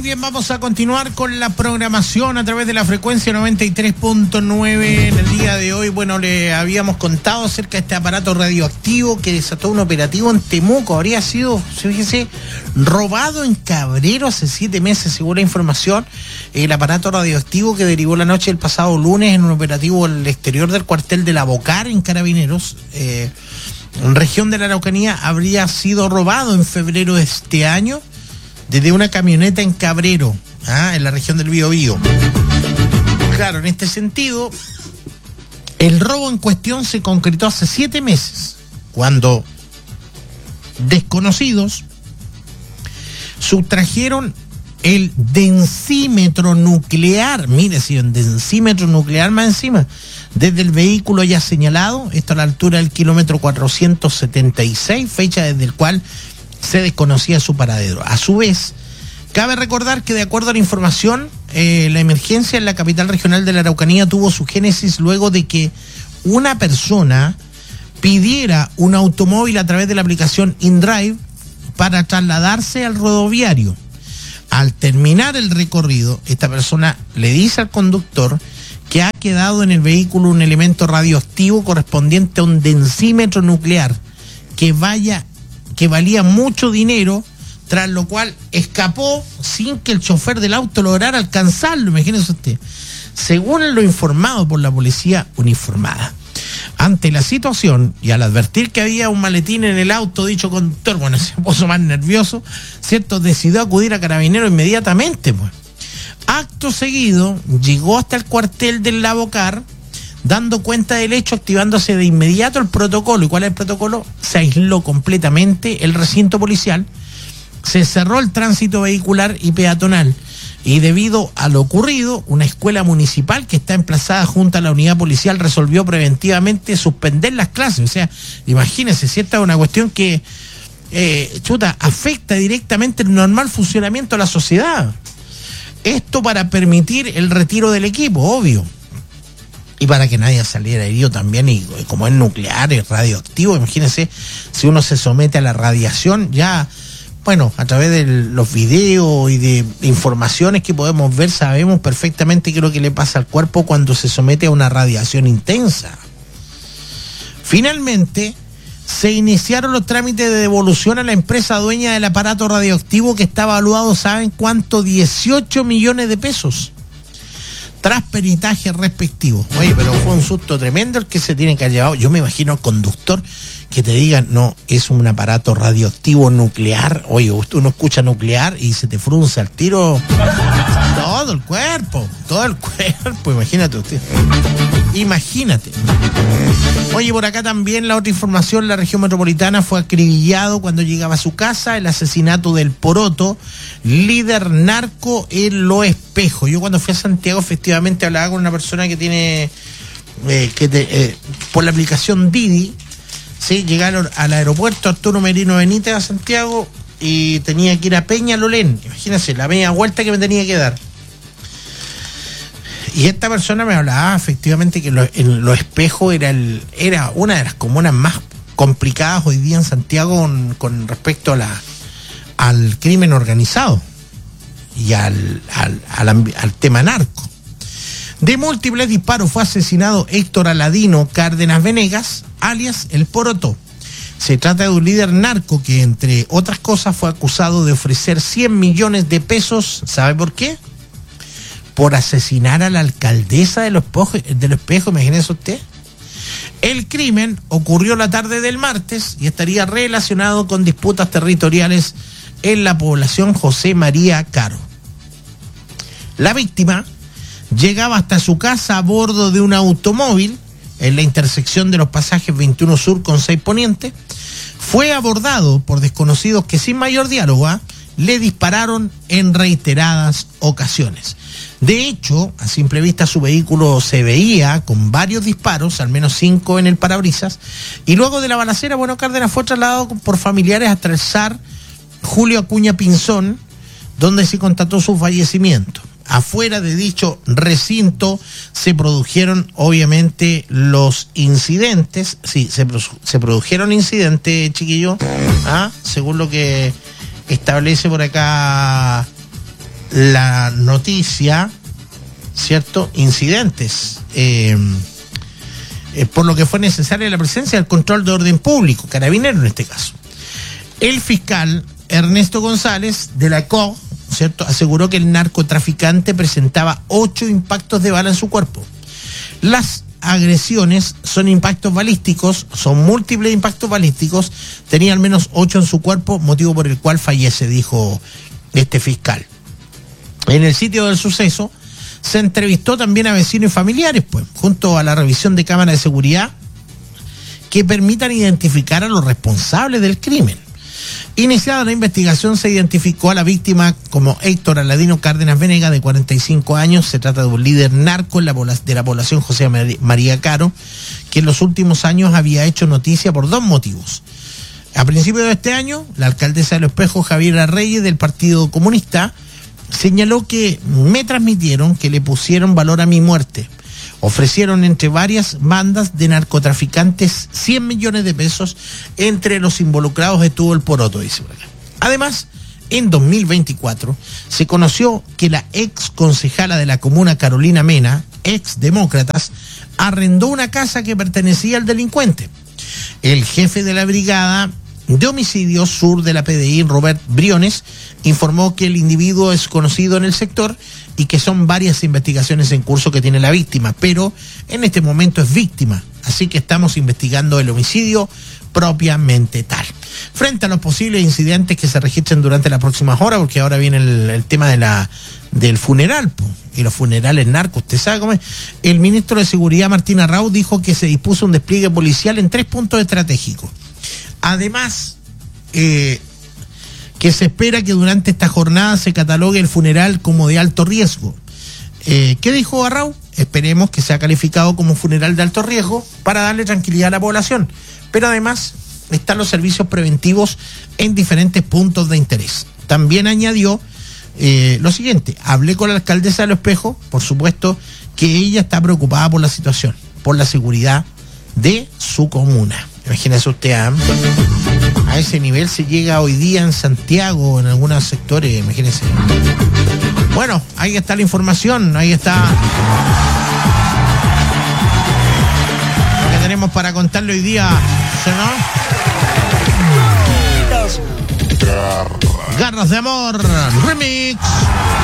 bien, vamos a continuar con la programación a través de la frecuencia 93.9 en el día de hoy. Bueno, le habíamos contado acerca de este aparato radioactivo que desató un operativo en Temuco. Habría sido, fíjese, robado en Cabrero hace 7 meses, según la información. El aparato radioactivo que derivó la noche del pasado lunes en un operativo al exterior del cuartel de La Bocar en Carabineros, en región de la Araucanía, habría sido robado en febrero de este año desde una camioneta en Cabrero, en la región del Biobío. Claro, en este sentido, el robo en cuestión se concretó hace 7 meses, cuando desconocidos sustrajeron el densímetro nuclear, mire si un densímetro nuclear más encima, desde el vehículo ya señalado, esto a la altura del kilómetro 476, fecha desde el cual se desconocía su paradero. A su vez, cabe recordar que de acuerdo a la información, la emergencia en la capital regional de la Araucanía tuvo su génesis luego de que una persona pidiera un automóvil a través de la aplicación InDrive para trasladarse al rodoviario. Al terminar el recorrido, esta persona le dice al conductor que ha quedado en el vehículo un elemento radioactivo correspondiente a un densímetro nuclear que valía mucho dinero, tras lo cual escapó sin que el chofer del auto lograra alcanzarlo, imagínese usted, según lo informado por la policía uniformada. Ante la situación y al advertir que había un maletín en el auto, dicho conductor, bueno, se puso más nervioso, ¿cierto? Decidió acudir a Carabineros inmediatamente, pues. Acto seguido, llegó hasta el cuartel del La Bocar, dando cuenta del hecho, activándose de inmediato el protocolo. ¿Y cuál es el protocolo? Se aisló completamente el recinto policial, se cerró el tránsito vehicular y peatonal. Y debido a lo ocurrido, una escuela municipal que está emplazada junto a la unidad policial resolvió preventivamente suspender las clases. O sea, imagínense, si esta es una cuestión que, afecta directamente el normal funcionamiento de la sociedad. Esto para permitir el retiro del equipo, obvio. Y para que nadie saliera herido también, y como es nuclear, es radioactivo, imagínense, si uno se somete a la radiación, ya, bueno, a través de los videos y de informaciones que podemos ver, sabemos perfectamente qué es lo que le pasa al cuerpo cuando se somete a una radiación intensa. Finalmente, se iniciaron los trámites de devolución a la empresa dueña del aparato radioactivo que está evaluado, ¿saben cuánto? 18 millones de pesos. Tras peritaje respectivo. Oye, pero fue un susto tremendo el que se tiene que haber llevado. Yo me imagino al conductor que te digan, no, es un aparato radioactivo nuclear. Oye, uno escucha nuclear y se te frunce al tiro todo el cuerpo, imagínate usted. Imagínate. Oye, por acá también la otra información, la región metropolitana fue acribillado cuando llegaba a su casa el asesinato del Poroto, líder narco en Los Espejos. Yo cuando fui a Santiago efectivamente hablaba con una persona que tiene, por la aplicación Didi, ¿sí? Llegaron al aeropuerto Arturo Merino Benítez a Santiago y tenía que ir a Peñalolén. Imagínense, la media vuelta que me tenía que dar. Y esta persona me hablaba efectivamente que en Los Espejos era una de las comunas más complicadas hoy día en Santiago con respecto al crimen organizado y al tema narco. De múltiples disparos fue asesinado Héctor Aladino Cárdenas Venegas, alias El Poroto. Se trata de un líder narco que, entre otras cosas, fue acusado de ofrecer 100 millones de pesos. ¿Sabe por qué? Por asesinar a la alcaldesa de Los Espejos, imagínese usted. El crimen ocurrió la tarde del martes y estaría relacionado con disputas territoriales en la población José María Caro. La víctima llegaba hasta su casa a bordo de un automóvil en la intersección de los pasajes 21 Sur con 6 Poniente. Fue abordado por desconocidos que sin mayor diálogo le dispararon en reiteradas ocasiones. De hecho, a simple vista su vehículo se veía con varios disparos, al menos 5 en el parabrisas, y luego de la balacera, bueno, Cárdenas fue trasladado por familiares hasta el SAR Julio Acuña Pinzón, donde se constató su fallecimiento. Afuera de dicho recinto se produjeron obviamente los incidentes. Sí, se produjeron incidentes, chiquillos, según lo que establece por acá la noticia, ¿cierto?, incidentes, por lo que fue necesaria la presencia del control de orden público, carabinero en este caso. El fiscal Ernesto González de la COG, ¿cierto?, aseguró que el narcotraficante presentaba 8 impactos de bala en su cuerpo. Las agresiones son impactos balísticos, son múltiples impactos balísticos, tenía al menos 8 en su cuerpo, motivo por el cual fallece, dijo este fiscal. En el sitio del suceso se entrevistó también a vecinos y familiares, pues, junto a la revisión de cámaras de seguridad que permitan identificar a los responsables del crimen. Iniciada la investigación, se identificó a la víctima como Héctor Aladino Cárdenas Venegas, de 45 años. Se trata de un líder narco de la población José María Caro, que en los últimos años había hecho noticia por 2 motivos. A principios de este año, la alcaldesa de Los Espejos, Javiera Reyes, del Partido Comunista, señaló que me transmitieron que le pusieron valor a mi muerte. Ofrecieron entre varias bandas de narcotraficantes 100 millones de pesos. Entre los involucrados estuvo el Poroto, dice. Además, en 2024 se conoció que la ex concejala de la comuna, Carolina Mena, ex demócratas, arrendó una casa que pertenecía al delincuente. El jefe de la brigada de homicidios sur de la PDI, Robert Briones, informó que el individuo es conocido en el sector y que son varias investigaciones en curso que tiene la víctima, pero en este momento es víctima, así que estamos investigando el homicidio propiamente tal. Frente a los posibles incidentes que se registren durante las próximas horas, porque ahora viene el tema del funeral, y los funerales narcos, usted sabe cómo es. El ministro de Seguridad, Martín Arrau, dijo que se dispuso un despliegue policial en 3 puntos estratégicos. Además, que se espera que durante esta jornada se catalogue el funeral como de alto riesgo. ¿Qué dijo Arrau? Esperemos que sea calificado como funeral de alto riesgo para darle tranquilidad a la población. Pero además están los servicios preventivos en diferentes puntos de interés. También añadió lo siguiente: hablé con la alcaldesa de Los Espejos, por supuesto que ella está preocupada por la situación, por la seguridad de su comuna. Imagínese usted, a ese nivel se llega hoy día en Santiago, en algunos sectores, imagínese. Bueno, ahí está la información, ahí está lo que tenemos para contarle hoy día, ¿no? Garras de Amor, remix.